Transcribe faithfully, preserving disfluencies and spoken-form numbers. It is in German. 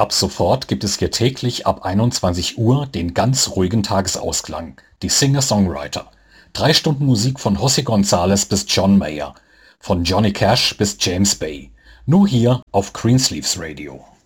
Ab sofort gibt es hier täglich ab einundzwanzig Uhr den ganz ruhigen Tagesausklang, die Singer-Songwriter. Drei Stunden Musik von José González bis John Mayer, von Johnny Cash bis James Bay. Nur hier auf Greensleeves Radio.